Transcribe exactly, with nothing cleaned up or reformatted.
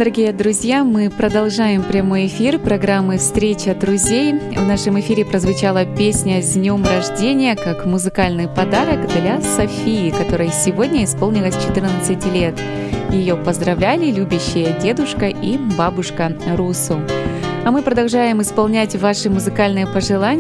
Дорогие друзья, мы продолжаем прямой эфир программы «Встреча друзей». В нашем эфире прозвучала песня «С днем рождения» как музыкальный подарок для Софии, которой сегодня исполнилось четырнадцать лет. Ее поздравляли любящие дедушка и бабушка Русу. А мы продолжаем исполнять ваши музыкальные пожелания.